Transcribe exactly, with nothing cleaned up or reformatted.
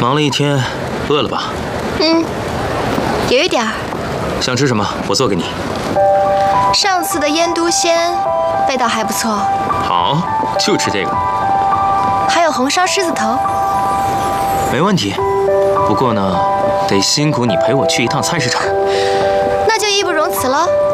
忙了一天，饿了吧？ 嗯，有一点儿。 想吃什么？我做给你。 上次的腌笃鲜味道还不错。 好，就吃这个。 还有红烧狮子头。 没问题。不过呢，得辛苦你陪我去一趟菜市场。 那就义不容辞了。